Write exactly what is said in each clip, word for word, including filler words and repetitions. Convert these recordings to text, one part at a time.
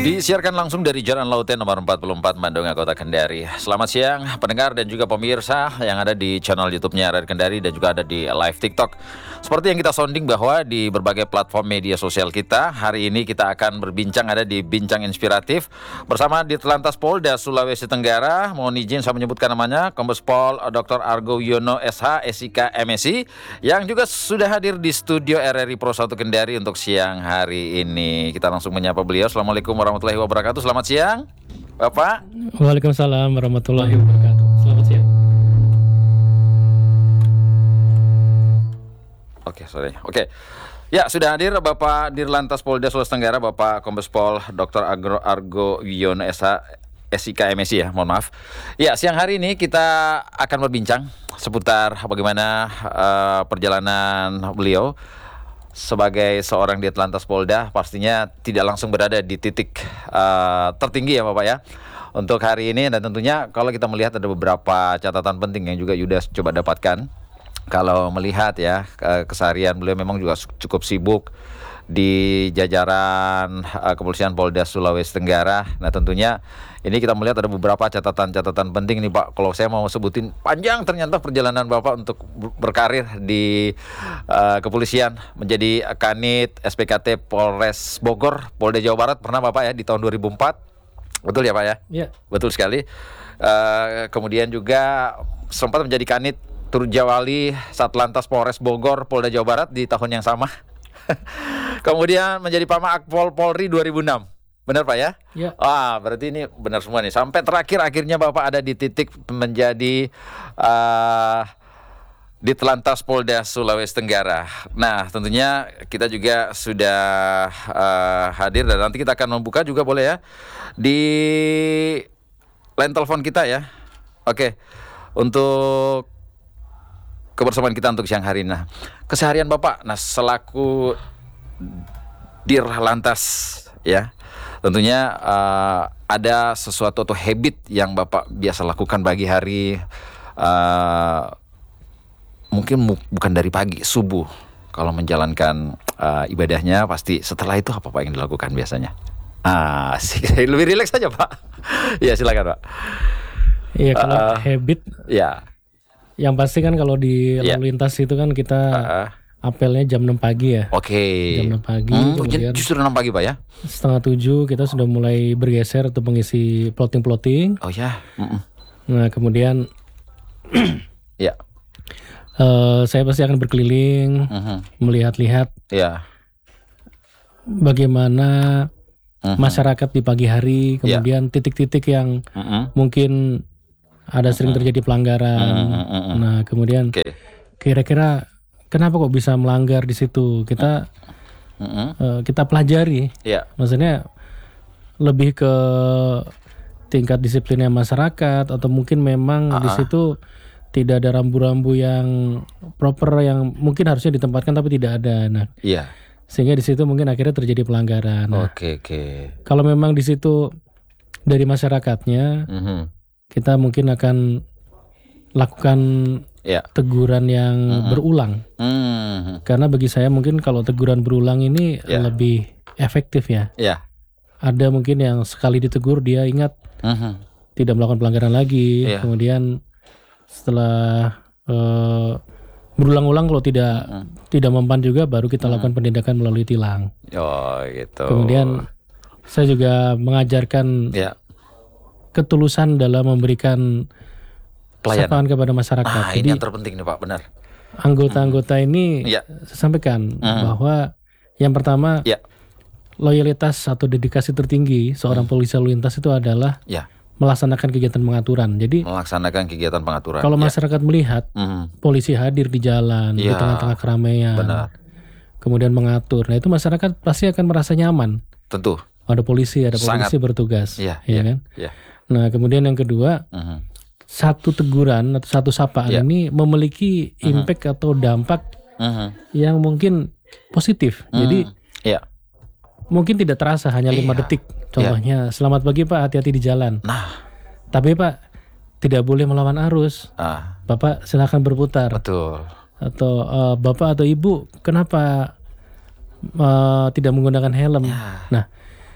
Disiarkan langsung dari Jalan Lauten nomor empat puluh empat Mandonga, Kota Kendari. Selamat siang pendengar dan juga pemirsa yang ada di channel YouTube-nya R R Kendari dan juga ada di live TikTok. Seperti yang kita sounding bahwa di berbagai platform media sosial kita, hari ini kita akan berbincang ada di Bincang Inspiratif bersama Ditlantas Polda Sulawesi Tenggara. Mohon izin saya menyebutkan namanya, Kombes Pol Doktor Argo Yono S H S I K M Si, yang juga sudah hadir di studio R R I Pro satu Kendari untuk siang hari ini. Kita langsung menyapa beliau. Assalamualaikum warahmatullahi wabarakatuh. Selamat siang, Bapak. Waalaikumsalam warahmatullahi wabarakatuh. Selamat siang. Oke, sorry. Oke. Ya, sudah hadir Bapak Dirlantas Polda Sulawesi Tenggara, Bapak Kombes Pol Doktor Argo, Argo Yono S H S I K M Si ya, mohon maaf. Ya, siang hari ini kita akan berbincang seputar bagaimana uh, perjalanan beliau sebagai seorang Ditlantas Polda, pastinya tidak langsung berada di titik uh, tertinggi ya Bapak ya untuk hari ini. Dan tentunya kalau kita melihat ada beberapa catatan penting yang juga Yuda coba dapatkan. Kalau melihat ya keseharian beliau memang juga cukup sibuk di jajaran uh, Kepolisian Polda Sulawesi Tenggara. Nah tentunya ini kita melihat ada beberapa catatan-catatan penting nih Pak. Kalau saya mau sebutin panjang ternyata perjalanan Bapak untuk berkarir di uh, kepolisian, menjadi Kanit S P K T Polres Bogor, Polda Jawa Barat pernah Bapak ya di tahun dua ribu empat. Betul ya Pak ya? Iya. Betul sekali. Uh, kemudian juga sempat menjadi Kanit Turjawali Satlantas Polres Bogor, Polda Jawa Barat di tahun yang sama. Kemudian menjadi Pama Akpol Polri dua ribu enam. Benar Pak ya? Ya. Ah, berarti ini benar semua nih. Sampai terakhir akhirnya Bapak ada di titik menjadi uh, Ditlantas Polda Sulawesi Tenggara. Nah, tentunya kita juga sudah uh, hadir dan nanti kita akan membuka juga boleh ya di line telepon kita ya. Oke. Untuk kebersamaan kita untuk siang hari ini. Nah, keseharian Bapak, nah selaku Dirlantas ya, tentunya uh, ada sesuatu atau habit yang Bapak biasa lakukan pagi hari, uh, mungkin mu- bukan dari pagi, subuh kalau menjalankan uh, ibadahnya, pasti setelah itu apa Pak yang dilakukan biasanya? Ah, sih, lebih rileks saja Pak. Ya silakan Pak. Iya kalau Uh, habit, Ya. yang pasti kan kalau di Ya. lalu lintas itu kan kita Uh, apelnya jam enam pagi ya. Oke. Jam enam pagi, Hmm, kemudian justru enam pagi Pak ya? setengah tujuh kita sudah mulai bergeser untuk mengisi plotting-plotting. Oh ya. Mm-mm. Nah kemudian Ya. eh, saya pasti akan berkeliling, Mhm. melihat-lihat Ya. bagaimana Mhm. masyarakat di pagi hari, kemudian titik-titik yang Mhm. mungkin ada sering terjadi pelanggaran. Mhm, mhm. Nah kemudian Oke. kira-kira kenapa kok bisa melanggar di situ? Kita Mhm. eh, kita pelajari. Ya. Maksudnya lebih ke tingkat disiplinnya masyarakat atau mungkin memang di Ah, ah. situ tidak ada rambu-rambu yang proper yang mungkin harusnya ditempatkan tapi tidak ada. Nah, Iya. sehingga di situ mungkin akhirnya terjadi pelanggaran. Nah, Oke, oke. kalau memang di situ dari masyarakatnya Mhm. kita mungkin akan lakukan Ya. teguran yang berulang. Mhm. Karena bagi saya mungkin kalau teguran berulang ini Ya. lebih efektif ya. Ya. Ada mungkin yang sekali ditegur dia ingat Mhm. tidak melakukan pelanggaran lagi. Iya. Kemudian setelah eh, berulang-ulang kalau tidak tidak mempan juga baru kita lakukan penindakan melalui tilang. Oh, gitu. Kemudian saya juga mengajarkan ya, ketulusan dalam memberikan pelayanan. sapaan kepada masyarakat. Ah, ini Jadi yang terpenting nih Pak, benar. anggota-anggota ini Ya. saya sampaikan bahwa yang pertama Ya. loyalitas atau dedikasi tertinggi seorang polisi lalu lintas itu adalah Ya. melaksanakan kegiatan pengaturan. Jadi Melaksanakan kegiatan pengaturan. kalau Ya. masyarakat melihat Mhm. polisi hadir di jalan di Ya. tengah-tengah keramaian, Benar. kemudian mengatur, nah itu masyarakat pasti akan merasa nyaman. Tentu. Ada polisi, ada Sangat. polisi bertugas, Iya, ya iya, kan? iya. Nah kemudian yang kedua, Mhm. satu teguran atau satu sapaan Ya. ini memiliki impact atau dampak Mhm. yang mungkin positif. Jadi Ya. mungkin tidak terasa hanya lima Iya. detik. Contohnya, selamat pagi Pak, hati-hati di jalan. Nah, Tapi Pak tidak boleh melawan arus. ah, Bapak silakan berputar. betul. Atau eh, Bapak atau Ibu kenapa eh, tidak menggunakan helm? Ya. Nah,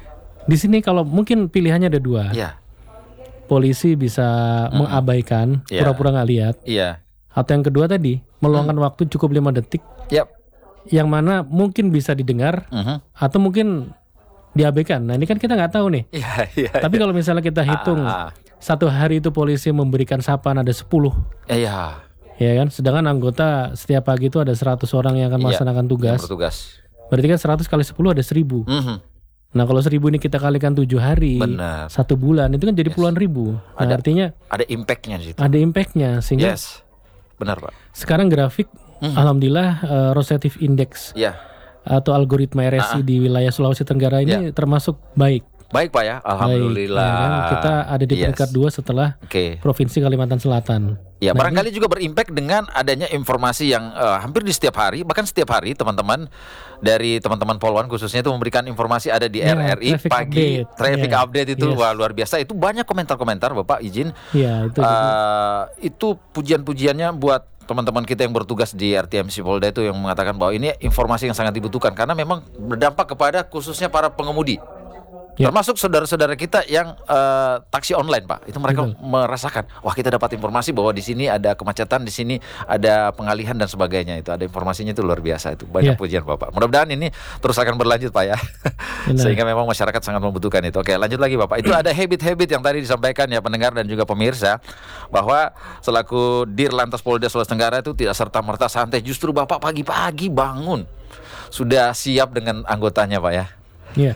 Di sini kalau mungkin pilihannya ada dua. Iya. Polisi bisa Mm-mm. mengabaikan, Iya. pura-pura nggak lihat. Iya. Atau yang kedua tadi, meluangkan waktu cukup lima detik, Yap. yang mana mungkin bisa didengar Mhm. atau mungkin diabaikan. Nah ini kan kita nggak tahu nih. Iya, iya. Tapi kalau misalnya kita hitung Ah, ah. satu hari itu polisi memberikan sapaan ada sepuluh, Iya. ya kan? Sedangkan anggota setiap pagi itu ada seratus orang yang akan Iya, melaksanakan tugas. yang bertugas. Berarti kan seratus kali sepuluh ada seribu. Mhm. Nah kalau seribu ini kita kalikan tujuh hari, Benar. satu bulan itu kan jadi Yes. puluhan ribu. Nah, Ada- artinya Ada impact-nya di situ. ada impactnya sehingga Yes. Benar, Pak. sekarang grafik, Mhm. alhamdulillah uh, Rosetive Index Iya. atau algoritma R S I di wilayah Sulawesi Tenggara ini termasuk baik. Baik, Pak ya. Alhamdulillah. Baik, ya kan? Kita ada di Yes. peringkat dua setelah Oke. Provinsi Kalimantan Selatan. Ya, Nah, barangkali juga berimpact dengan adanya informasi yang eh, hampir di setiap hari, bahkan setiap hari teman-teman dari teman-teman Polwan khususnya itu memberikan informasi ada di Ya, R R I traffic pagi, update. traffic Ya. update itu Yes. wah luar biasa. Itu banyak komentar-komentar, Bapak izin. Iya itu. Eh, itu pujian-pujiannya buat teman-teman kita yang bertugas di R T M C Polda itu yang mengatakan bahwa ini informasi yang sangat dibutuhkan karena memang berdampak kepada khususnya para pengemudi. Ya. Termasuk saudara-saudara kita yang eh, taksi online, Pak. Itu mereka Betul. merasakan, wah kita dapat informasi bahwa di sini ada kemacetan, di sini ada pengalihan dan sebagainya. Itu ada informasinya itu luar biasa itu. Banyak Ya. pujian, Bapak. Mudah-mudahan ini terus akan berlanjut, Pak ya. Benar. Sehingga memang masyarakat sangat membutuhkan itu. Oke, lanjut lagi, Bapak. Itu ada habit-habit yang tadi disampaikan ya pendengar dan juga pemirsa bahwa selaku Dirlantas Polda Sulawesi Tenggara itu tidak serta-merta santai. Justru Bapak pagi-pagi bangun sudah siap dengan anggotanya, Pak ya. Iya.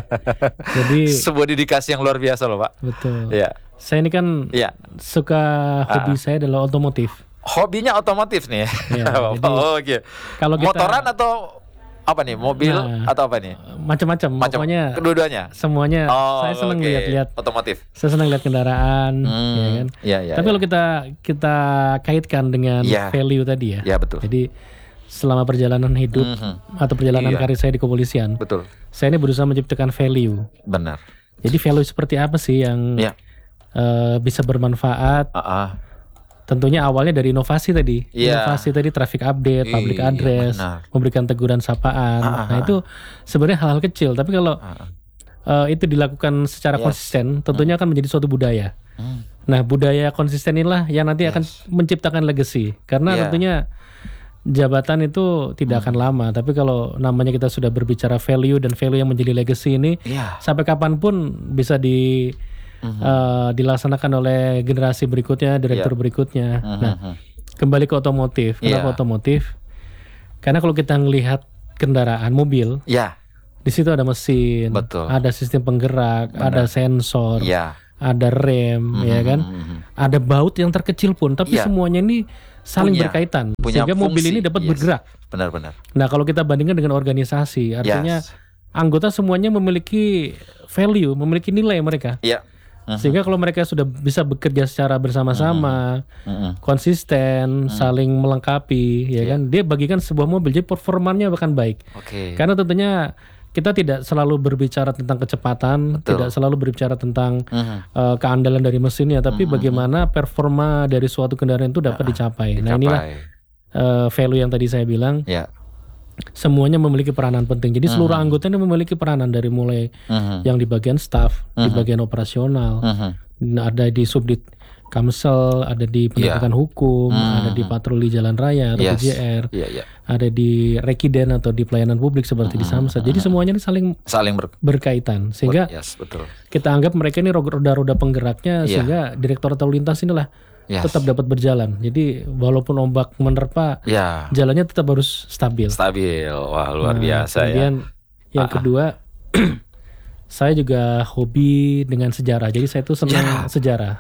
Jadi Sebuah dedikasi yang luar biasa loh, Pak. betul. Iya. Saya ini kan Iya. suka hobi saya adalah otomotif. Hobinya otomotif nih. Iya, Bapak. jadi Oh, oke. kalau kita- Motoran atau apa nih? Mobil Nah, atau apa nih? Macam-macam. Macam Pokoknya kedua-duanya. semuanya. Oh, saya senang oke. lihat-lihat. Otomotif. Saya senang lihat kendaraan, Hmm, ya kan. iya, iya, Tapi iya. kalau kita kita kaitkan dengan Iya. value tadi ya. Ya, betul. Jadi selama perjalanan hidup Mhm. atau perjalanan Iya. karir saya di kepolisian, Betul. saya ini berusaha menciptakan value. Benar. Jadi value seperti apa sih yang Ya. eh, bisa bermanfaat? Ah, ah. Tentunya awalnya dari inovasi tadi, Iya. inovasi tadi traffic update, public Iya, address, benar. memberikan teguran sapaan. Ah, ah, Nah ah. itu sebenarnya hal-hal kecil, tapi kalau Ah, ah. eh, itu dilakukan secara Yes. konsisten, tentunya akan menjadi suatu budaya. Hmm. Nah budaya konsisten inilah yang nanti akan Yes. menciptakan legacy, karena Iya. tentunya jabatan itu tidak akan lama. Tapi kalau namanya kita sudah berbicara value dan value yang menjadi legacy ini, Iya. sampai kapanpun bisa di Mhm. eh, dilaksanakan oleh generasi berikutnya, direktur Iya. berikutnya. Mhm. Nah, kembali ke otomotif. Kenapa Iya. otomotif? Karena kalau kita melihat kendaraan mobil, Ya. di situ ada mesin, Betul. ada sistem penggerak, Benar. ada sensor, Ya. ada rem, ya kan? Mhm. Ada baut yang terkecil pun, tapi Iya. semuanya ini saling Punya- berkaitan, punya sehingga mobil fungsi. ini dapat Yes. bergerak. Benar-benar. Nah, kalau kita bandingkan dengan organisasi, artinya Yes. anggota semuanya memiliki value, memiliki nilai mereka. Iya. Mhm. Sehingga kalau mereka sudah bisa bekerja secara bersama-sama, Mhm. konsisten, saling melengkapi, ya Iya. kan? Dia bagikan sebuah mobil, jadi performanya bahkan baik. Oke. Karena tentunya kita tidak selalu berbicara tentang kecepatan, Betul. tidak selalu berbicara tentang Mhm. eh, keandalan dari mesinnya, tapi bagaimana performa dari suatu kendaraan itu dapat dicapai. Nah inilah Dicapai. eh, value yang tadi saya bilang, Ya. semuanya memiliki peranan penting. Jadi seluruh anggota ini memiliki peranan dari mulai Mhm. yang di bagian staff, di bagian operasional, Mhm. ada di subdit Kamsel, ada di penegakan hukum, ada di patroli jalan raya atau Yes. P J R, Iya, iya. ada di rekiden atau di pelayanan publik seperti di Samsat. Jadi semuanya ini saling Saling ber berkaitan sehingga Yes, betul. kita anggap mereka ini roda-roda penggeraknya, Iya. sehingga direktur lalu lintas inilah Yes. tetap dapat berjalan. Jadi walaupun ombak menerpa, Ya. jalannya tetap harus stabil. Stabil. Wah, luar Nah, biasa ya. kemudian yang kedua, saya juga hobi dengan sejarah. Jadi saya tuh senang Ya. sejarah.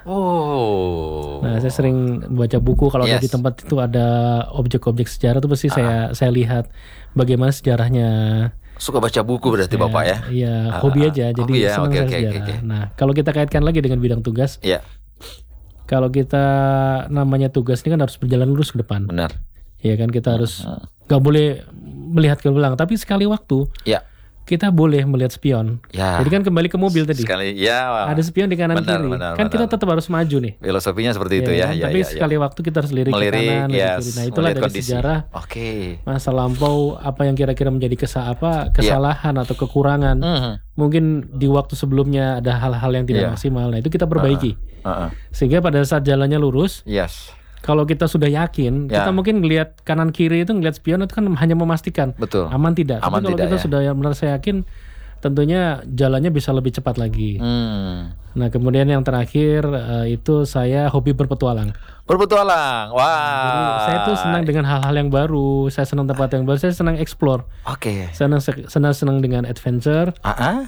Oh. Nah, saya sering baca buku kalau ada Yes. di tempat itu ada objek-objek sejarah tuh pasti Ah. saya saya lihat bagaimana sejarahnya. Suka baca buku berarti Bapak ya? Iya, Ah, hobi ah, aja. Jadi hobi ya, senang oke, saya oke, sejarah. oke, oke. Nah, kalau kita kaitkan lagi dengan bidang tugas, Iya, kalau kita namanya tugas ini kan harus berjalan lurus ke depan. benar. Ya kan kita harus nggak boleh melihat ke belakang. Tapi sekali waktu Iya. kita boleh melihat spion. Ya. Jadi kan kembali ke mobil tadi. Sekali, ya. Ada spion di kanan benar, kiri. benar, kan benar. kita tetap harus maju nih. Filosofinya seperti itu ya. kan? ya, Tapi ya, sekali ya. waktu kita harus lirik, Melirik, ke kanan, lirik yes, kiri. Nah itulah melihat dari kondisi. sejarah. Oke. Masa lampau apa yang kira-kira menjadi kesa apa kesalahan atau kekurangan. Mhm. Mungkin di waktu sebelumnya ada hal-hal yang tidak Iya. maksimal. Nah itu kita perbaiki. Uh-uh. Sehingga pada saat jalannya lurus, Yes. kalau kita sudah yakin, Ya. kita mungkin ngelihat kanan kiri itu ngelihat spion itu kan hanya memastikan Betul. aman tidak. Aman Tapi kalau tidak, kita ya. sudah merasa yakin, tentunya jalannya bisa lebih cepat lagi. Hmm. Nah kemudian yang terakhir eh, itu saya hobi berpetualang. Berpetualang. Wah. Jadi saya tuh senang dengan hal-hal yang baru. Saya senang tempat yang baru. Saya senang explore. Oke. Senang senang senang dengan adventure. Ah.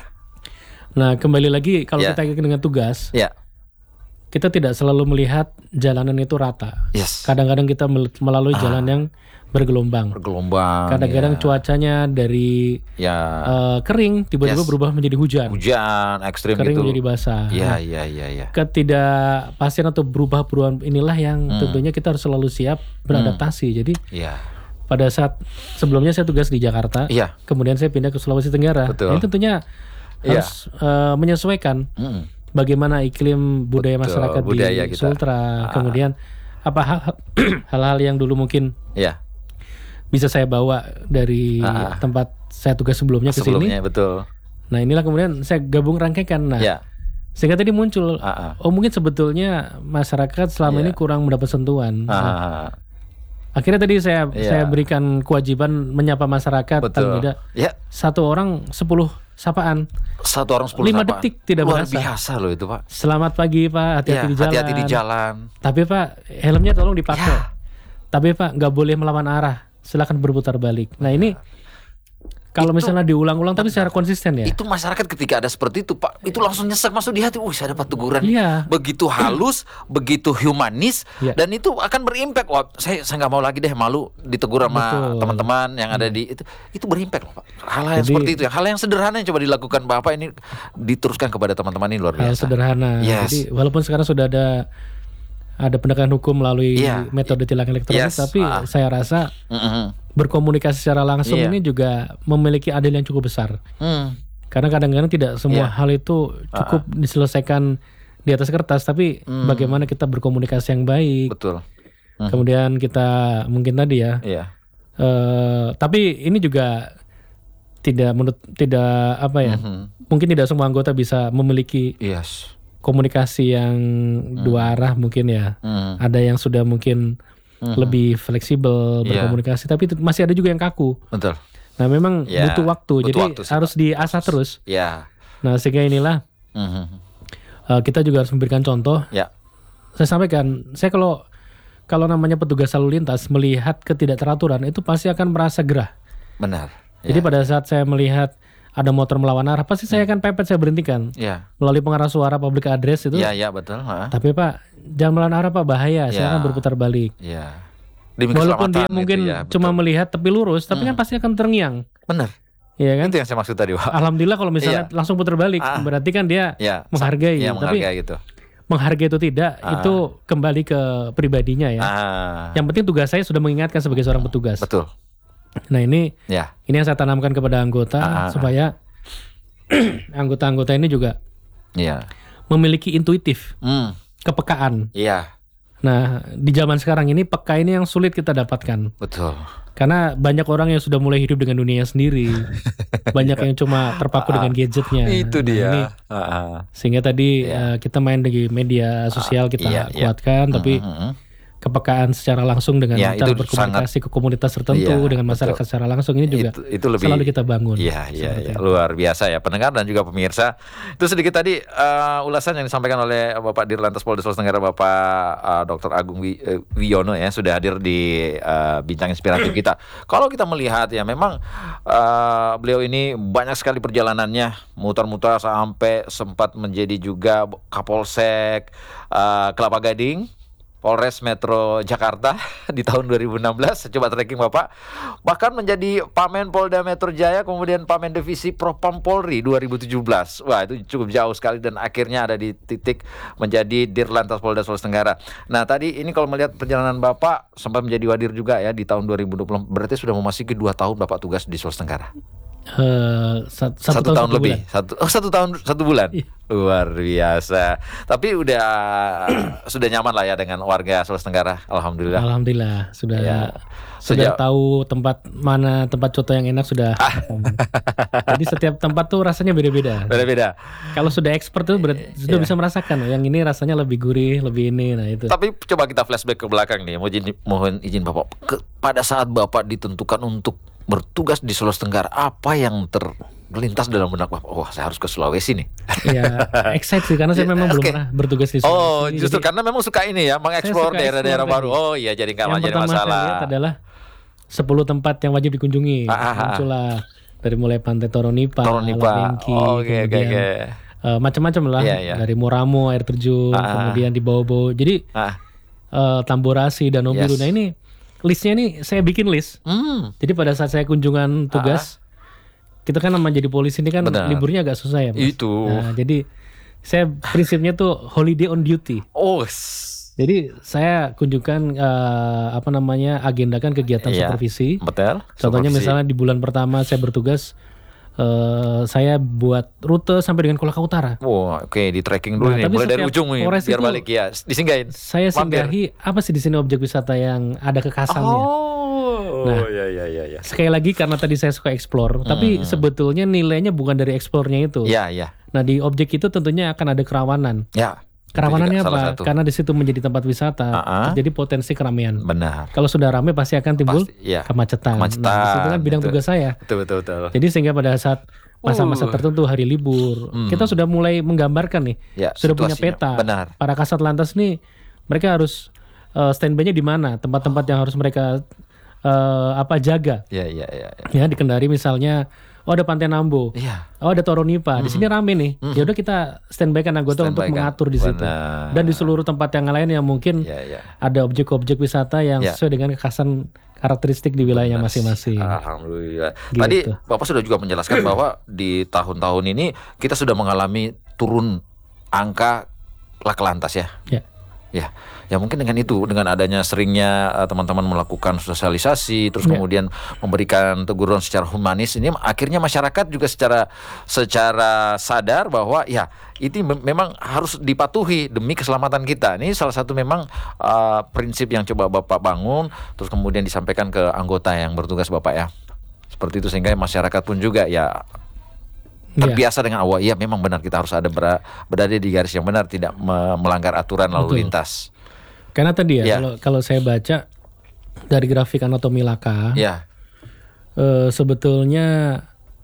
Nah kembali lagi kalau Ya. kita ikut dengan tugas, Ya. kita tidak selalu melihat jalanan itu rata. Yes. Kadang-kadang kita mel- melalui jalan yang bergelombang. Bergelombang. Kadang-kadang ya. cuacanya dari Ya. eh, kering tiba-tiba Yes. berubah menjadi hujan. Hujan ekstrim Kering gitu. menjadi basah. Iya, Nah, iya, iya, iya. ketidakpastian atau berubah-perubahan inilah yang Hmm. tentunya kita harus selalu siap beradaptasi. Jadi Iya. pada saat sebelumnya saya tugas di Jakarta, Iya. kemudian saya pindah ke Sulawesi Tenggara. Betul. Nah, ini tentunya Iya. harus eh, menyesuaikan Mm. bagaimana iklim budaya Betul, masyarakat budaya di kita. Sultra. Kemudian apa hal- hal-hal yang dulu mungkin Iya. bisa saya bawa dari Ah. tempat saya tugas sebelumnya ke sini. Sebelumnya betul. Nah inilah kemudian saya gabung rangkaikan. Nah Ya. sehingga tadi muncul, Ah, ah. oh mungkin sebetulnya masyarakat selama Iya. ini kurang mendapat sentuhan. Nah, Ah. akhirnya tadi saya Iya. saya berikan kewajiban menyapa masyarakat paling Betul. tidak Ya. satu orang sepuluh sapaan. Satu orang sepuluh Lima sapaan. detik tidak Luar berasa. biasa loh itu Pak. Selamat pagi Pak, hati-hati Ya, di jalan. hati-hati di jalan. Tapi Pak helmnya tolong dipakai. Ya. Tapi Pak nggak boleh melawan arah. Silakan berputar balik. Nah ini kalau Itu- misalnya diulang-ulang tapi secara konsisten ya. Itu masyarakat ketika ada seperti itu Pak, itu langsung nyesek masuk di hati. Wih, saya dapat teguran Iya. begitu halus, begitu humanis, Iya. dan itu akan berimpact. Wah, saya saya nggak mau lagi deh malu ditegur sama Betul. teman-teman yang ada di itu. Itu berimpact loh Pak. Hal-hal yang Jadi- seperti itu, hal yang sederhana yang coba dilakukan Bapak ini diteruskan kepada teman-teman ini luar Hal biasa. sederhana. Yes. Jadi walaupun sekarang sudah ada ada penegakan hukum melalui Iya. metode tilang elektronik, Yes. tapi Ah. saya rasa Mm-mm. berkomunikasi secara langsung Iya. ini juga memiliki adil yang cukup besar. Hmm. Karena kadang-kadang tidak semua Iya. hal itu cukup diselesaikan di atas kertas, tapi Hmm. bagaimana kita berkomunikasi yang baik. Betul. Hmm. Kemudian kita mungkin tadi ya, Iya. eh, tapi ini juga tidak menurut tidak apa ya, Mhm. mungkin tidak semua anggota bisa memiliki Yes. komunikasi yang dua arah mungkin ya. Hmm. Ada yang sudah mungkin Mhm. lebih fleksibel Iya. berkomunikasi, tapi itu masih ada juga yang kaku. Betul. Nah memang Ya, butuh waktu, butuh jadi waktu sih, harus diasah terus. Ya. Nah sehingga inilah Mhm. eh, kita juga harus memberikan contoh. Ya. Saya sampaikan, saya kalau kalau namanya petugas lalu lintas melihat ketidakteraturan itu pasti akan merasa gerah. Benar. Jadi Ya. pada saat saya melihat ada motor melawan arah, pasti saya akan pepet, saya berhentikan Ya. melalui pengeras suara public address itu. Ya, ya betul. Ha. Tapi Pak, jangan melawan arah Pak, bahaya. Saya Ya. akan berputar balik. Ya. Demi Walaupun dia keselamatan mungkin gitu ya, cuma betul. melihat tepi lurus, tapi kan pasti akan terngiang, Benar. ya kan? Itu yang saya maksud tadi, Pak. Alhamdulillah kalau misalnya Iya. langsung putar balik, Ah. berarti kan dia Ya. menghargai. Ya, Tapi menghargai gitu. menghargai itu tidak, Ah. itu kembali ke pribadinya ya. Ah. Yang penting tugas saya sudah mengingatkan sebagai seorang petugas. Betul. Nah ini Ya. ini yang saya tanamkan kepada anggota Ah. supaya anggota-anggota ini juga Iya. memiliki intuitif, Hmm. kepekaan. Iya. Nah di zaman sekarang ini peka ini yang sulit kita dapatkan. Betul. Karena banyak orang yang sudah mulai hidup dengan dunia sendiri, banyak yang cuma terpaku dengan gadgetnya. Itu Nah, dia. ini Ah, ah. sehingga tadi Iya. eh, kita main di media sosial kita iya, iya. kuatkan, tapi Mhm, mhm. kepekaan secara langsung dengan Ya, cara itu berkomunikasi ke komunitas tertentu Iya, dengan masyarakat betul. secara langsung ini juga itu, itu lebih selalu kita bangun. Iya, iya, Seperti iya. itu. Luar biasa ya pendengar dan juga pemirsa. Itu sedikit tadi eh, ulasan yang disampaikan oleh Bapak Dirlantas Polda Sulawesi Tenggara, Bapak eh, doktor Agung Wi- eh, Wiono ya, sudah hadir di eh, bincang inspiratif kita. Kalau kita melihat ya memang eh, beliau ini banyak sekali perjalanannya, mutar-mutar sampai sempat menjadi juga Kapolsek eh, Kelapa Gading, Polres Metro Jakarta di tahun dua ribu enam belas. Coba tracking Bapak. Bahkan menjadi Pamen Polda Metro Jaya, kemudian Pamen Divisi Propam Polri dua ribu tujuh belas. Wah, itu cukup jauh sekali dan akhirnya ada di titik menjadi Dirlantas Polda Sulawesi Tenggara. Nah, tadi ini kalau melihat perjalanan Bapak sempat menjadi wadir juga ya di tahun dua ribu dua puluh. Berarti sudah memasuki dua tahun Bapak tugas di Sulawesi Tenggara. Eh, sat- satu, Satu, tahun, tahun satu lebih, bulan. satu oh satu tahun satu bulan, Iya. luar biasa. Tapi udah sudah nyaman lah ya dengan warga Sulawesi Tenggara, alhamdulillah. Alhamdulillah sudah Ya. sudah Sejak- tahu tempat mana tempat coto yang enak sudah. Jadi setiap tempat tuh rasanya beda-beda. Beda-beda. Kalau sudah expert tuh berarti sudah Iya. bisa merasakan, oh, yang ini rasanya lebih gurih, lebih ini, nah itu. Tapi coba kita flashback ke belakang nih. Mohon izin, mohon izin Bapak. Ke- pada saat Bapak ditentukan untuk bertugas di Sulawesi Tenggara, apa yang terlintas dalam benak Bapak? Wah, saya harus ke Sulawesi nih. Ya, excited sih karena saya Ya, memang belum oke. pernah bertugas di Sulawesi. Oh, justru Jadi karena memang suka ini ya, mengeksplor suka daerah-daerah explore baru. tadi. Oh iya, jadi nggak yang jadi pertama saya lihat masalah. adalah sepuluh tempat yang wajib dikunjungi. Ah, ah, ah. Muncullah dari mulai Pantai Toronipa, Toronipa. Labengki, Oh, oke, oke, kemudian oke. eh, macam-macam lah, Iya, iya. dari Moramo air terjun, Ah, ah. kemudian di bawah-bawah. Jadi Ah, eh, Tamborasi, Danau Biru. Yes. Nah ini listnya nih saya bikin list. hmm, Jadi pada saat saya kunjungan tugas, kita kan nama jadi polisi ini kan Benar. liburnya agak susah ya, Mas. Itu. Nah, jadi saya prinsipnya tuh holiday on duty. oh, s- Jadi saya kunjungkan eh, apa namanya agendakan kegiatan Iya. supervisi. betul. Contohnya Supervisi. misalnya di bulan pertama saya bertugas, eh, saya buat rute sampai dengan Kolaka Utara. Wah, oke, di tracking dulu Nah, nih, tapi mulai dari setiap ujung nih, Polres biar itu balik ya, disinggahin. Saya Mampir. singgahi apa sih di sini objek wisata yang ada kekasannya. Oh, Nah. ya ya ya ya. Sekali lagi karena tadi saya suka explore, tapi sebetulnya nilainya bukan dari eksplornya itu. Ya ya Nah di objek itu tentunya akan ada kerawanan. ya. Kerawanannya Itu juga salah apa? satu. Karena di situ menjadi tempat wisata, Ah-ah. jadi potensi keramaian. Benar. Kalau sudah ramai pasti akan timbul Pasti, iya. kemacetan. Kemacetan, Nah, di situ kan bidang betul. tugas saya. Betul betul betul. Jadi sehingga pada saat masa-masa Uh. tertentu hari libur, kita sudah mulai menggambarkan nih, Ya, sudah punya situasinya. peta. Benar. Para kasat lantas nih, mereka harus uh, standby-nya di mana, tempat-tempat yang harus mereka uh, apa jaga. Ya ya ya. ya. Ya di Kendari misalnya, oh ada Pantai Nambo, Iya. oh ada Toronipa, di sini rame nih. Ya udah kita standby-kan anggota untuk Standby-kan. mengatur di situ. Benar. Dan di seluruh tempat yang lain yang mungkin Ya ya. ada objek-objek wisata yang Ya. sesuai dengan kekhasan karakteristik di wilayahnya masing-masing. Alhamdulillah. Gitu. Tadi Bapak sudah juga menjelaskan bahwa di tahun-tahun ini kita sudah mengalami turun angka laka lantas ya. Ya. Ya, ya mungkin dengan itu, dengan adanya seringnya uh, teman-teman melakukan sosialisasi, terus Ya. kemudian memberikan teguran secara humanis, ini akhirnya masyarakat juga secara secara sadar bahwa ya itu mem- memang harus dipatuhi demi keselamatan kita. Ini salah satu memang uh, prinsip yang coba Bapak bangun, terus kemudian disampaikan ke anggota yang bertugas Bapak ya. Seperti itu sehingga masyarakat pun juga ya terbiasa dengan awal, iya memang benar kita harus ada ber- berada di garis yang benar, tidak me- melanggar aturan lalu Betul. lintas. Karena tadi ya, Ya. kalau kalau saya baca dari grafik anatomi laka, Ya, eh, sebetulnya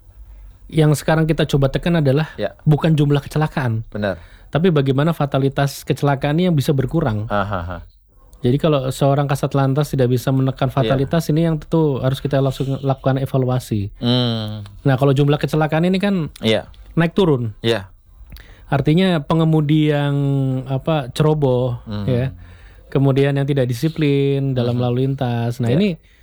yang sekarang kita coba tekan adalah ya, bukan jumlah kecelakaan, benar. tapi bagaimana fatalitas kecelakaan ini yang bisa berkurang. Hahaha. Jadi kalau seorang kasat lantas tidak bisa menekan fatalitas ini yang tentu harus kita langsung lakukan evaluasi. Hmm, Nah kalau jumlah kecelakaan ini kan iya, naik turun, iya, artinya pengemudi yang apa ceroboh, Mhm. ya, kemudian yang tidak disiplin dalam lalu lintas. Nah Ya. ini